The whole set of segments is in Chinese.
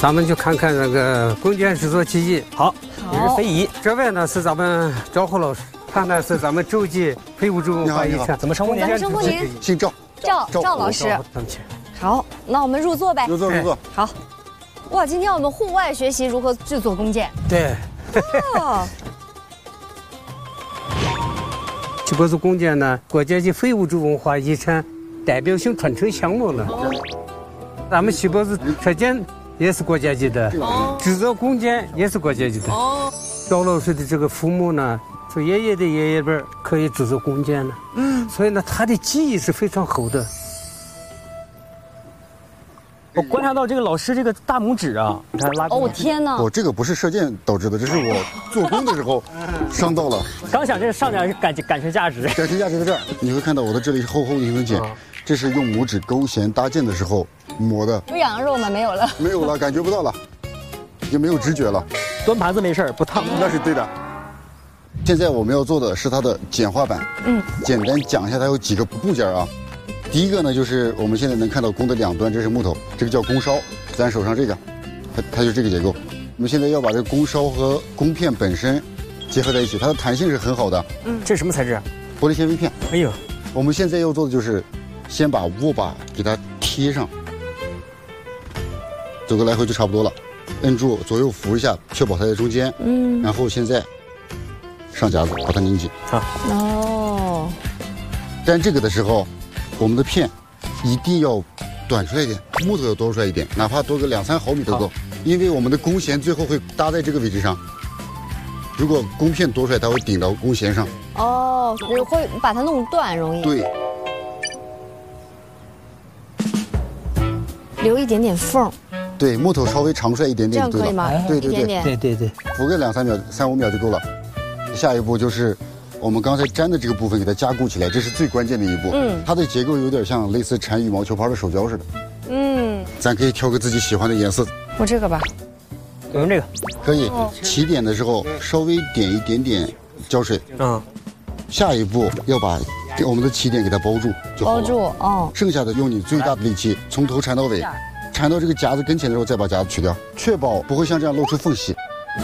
咱们就看看那个弓箭制作机器。 好，也是非遗。 这位呢是咱们赵虎老师，他呢是咱们洲际非物质文化遗产。 怎么称呼您？ 称呼您？ 姓赵。 赵老师。好，那我们入座呗。 入座。 好。哇，今天我们户外学习如何制作弓箭。 对。 哦。 齐脖子弓箭呢，国家级非物质文化遗产代表性传承项目了。咱们齐脖子射箭也是国家级的，制作弓箭也是国家级的。赵老师的这个父母呢，说爷爷的爷爷辈可以制作弓箭了，所以呢，他的技艺是非常厚的。 我观察到这个老师这个大拇指啊，你看拉。 哦天哪！ 我这个不是射箭导致的，这是我做弓的时候伤到了。 刚想这个上点感情价值。 感情价值在这儿，你会看到我的这里厚厚的一层茧，这是用拇指勾弦搭箭的时候磨的。 有痒肉吗？没有了。 没有了，感觉不到了，也没有知觉了。 端盘子没事不烫。 那是对的。现在我们要做的是它的简化版。简单讲一下它有几个部件啊。第一个呢，就是我们现在能看到弓的两端，这是木头，这个叫弓梢。咱手上这个，它就是这个结构。我们现在要把这个弓梢和弓片本身结合在一起，它的弹性是很好的。 这是什么材质？ 玻璃纤维片。 哎呦， 我们现在要做的就是先把握把给它贴上，走个来回就差不多了。摁住，左右扶一下，确保它在中间。然后现在上夹子，把它拧紧。 好。 哦。 粘这个的时候，我们的片一定要短出来一点，木头要多出来一点，哪怕多个2-3毫米都够，因为我们的弓弦最后会搭在这个位置上。如果弓片多出来，它会顶到弓弦上。 哦，会把它弄断，容易。 对。 留一点点缝。 对，木头稍微长出来一点点就对了。 这样可以吗？ 对。 对。 扶个2-3秒、3-5秒就够了。下一步就是我们刚才粘的这个部分给它加固起来，这是最关键的一步。它的结构有点像类似缠羽毛球拍的手胶似的。咱可以挑个自己喜欢的颜色。 我这个吧。 我用这个。 可以。起点的时候稍微点一点点胶水。下一步要把我们的起点给它包住就好了。包住。 剩下的用你最大的力气从头缠到尾，缠到这个夹子跟前的时候再把夹子取掉，确保不会像这样露出缝隙。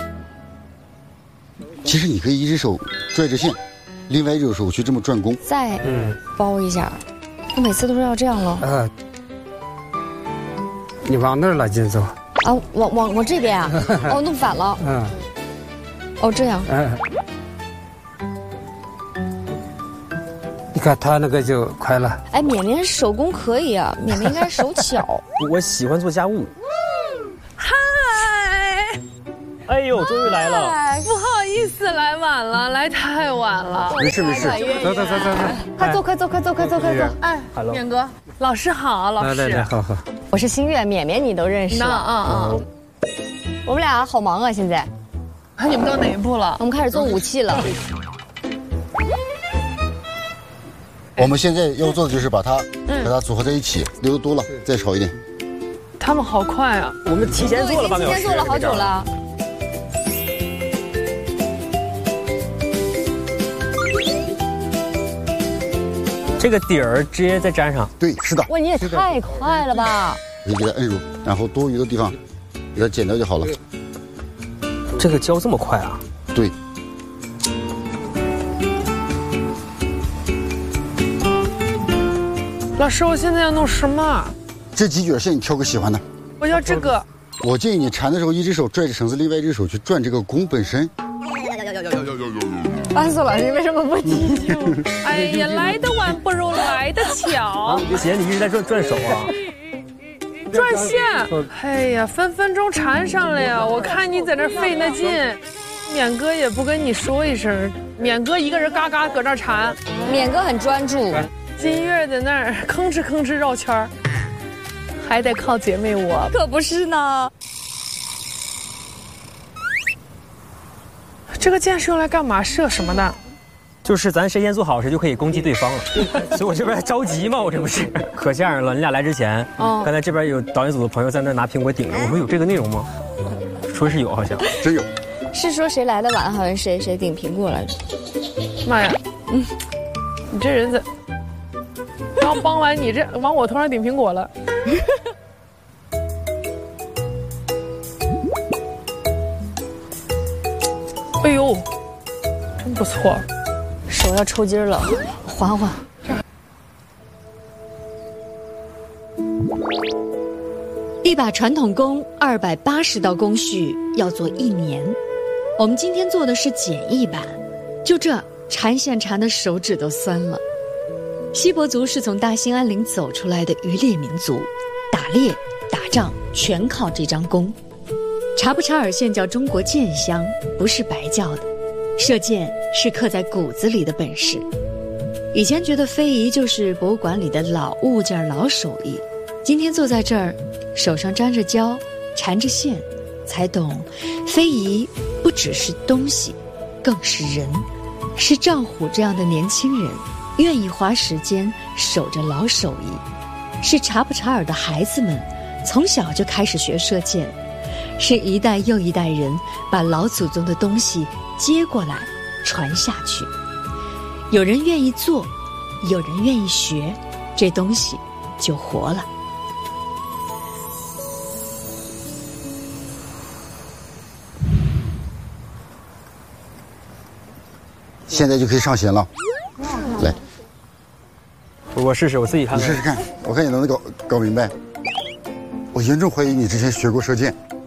其实你可以一只手拽着线，另外一只手去这么转弓， 再包一下。我每次都是要这样了。 你往那儿拉劲走。 啊，往这边啊？哦，弄反了。哦，这样。 你看他那个就快了。 哎，绵绵手工可以啊，绵绵应该手巧。 我喜欢做家务。 嗨。 哎呦，终于来了！ 不好意思，来晚了，来太晚了。 没事。 走。 快坐。 哎，勉哥，老师好，老师。 来，好。 我是新月，绵绵你都认识了。我们俩好忙啊，现在。 你们到哪一步了？ 我们开始做武器了。 我们现在要做的就是把它组合在一起，留的多了再少一点。 他们好快啊！ 我们提前做了半个小时。 提前做了好久了。 这个底儿直接再粘上。 对，是的。 哇，你也太快了吧！ 你给它摁住，然后多余的地方给它剪掉就好了。 这个胶这么快啊？ 对。 老师，我现在要弄什么？ 这几卷线你挑个喜欢的。 我要这个。 我建议你缠的时候，一只手拽着绳子，另外一只手去转这个弓本身。 安素老师，你为什么不记住？ 哎呀，来得晚不如来得巧。 姐，你一直在转手啊？ 转线。哎呀，分分钟缠上了呀！我看你在那费那劲，勉哥也不跟你说一声。勉哥一个人嘎嘎搁那缠。 勉哥很专注。 金月在那儿吭哧绕圈儿，还得靠姐妹我。 可不是呢。 这个箭是用来干嘛？射什么的？ 就是咱谁先做好，谁就可以攻击对方了。所以我这边还着急嘛，我这不是。可吓人了！你俩来之前，刚才这边有导演组的朋友在那拿苹果顶着，我说有这个内容吗？说是有，好像真有。 是说谁来的晚，好像谁顶苹果来着？ 妈呀！你这人怎？刚帮完你这往我头上顶苹果了。 哎呦，真不错。 手要抽筋了，缓缓。一把传统弓280道工序要做1年，我们今天做的是简易版，就这缠线缠的手指都酸了。锡伯族是从大兴安岭走出来的渔猎民族，打猎打仗全靠这张弓。察布查尔县叫中国箭乡，不是白叫的，射箭是刻在骨子里的本事。以前觉得非遗就是博物馆里的老物件老手艺，今天坐在这儿，手上沾着胶缠着线，才懂非遗不只是东西，更是人，是赵虎这样的年轻人愿意花时间守着老手艺，是察布查尔的孩子们从小就开始学射箭，是一代又一代人把老祖宗的东西接过来传下去。有人愿意做，有人愿意学，这东西就活了。 现在就可以上弦了，来， 我试试，我自己看看。 你试试看，我看你能不能搞明白。我严重怀疑你之前学过射箭。